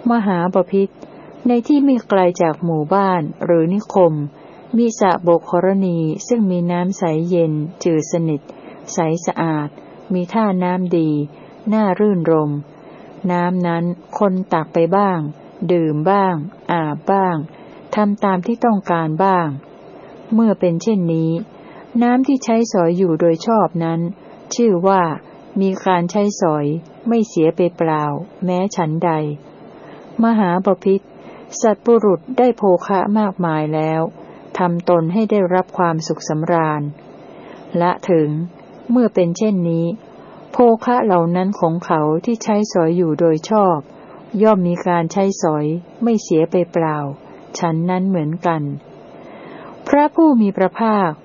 มหาบพิตรในที่ไม่ไกลจากหมู่บ้านหรือนิคมมีสระโบกขรณีซึ่งมีน้ำใสเย็นจืดสนิทใสสะอาดมีท่าน้ำดีน่ารื่นรมน้ำนั้นคนตักไปบ้างดื่มบ้างอาบบ้างทำตามที่ต้องการบ้างเมื่อเป็นเช่นนี้น้ำที่ใช้สอยอยู่โดยชอบนั้นชื่อว่ามีการใช้สอยไม่เสียไปเปล่าแม้ฉันใดมหาบพิตรสัตว์บุรุษได้โภคะมากมายแล้วทำตนให้ได้รับความสุขสำราญละถึงเมื่อเป็นเช่นนี้โภคะเหล่านั้นของเขาที่ใช้สอยอยู่โดยชอบย่อมมีการใช้สอยไม่เสียไปเปล่าฉันนั้นเหมือนกันพระผู้มีพระภาค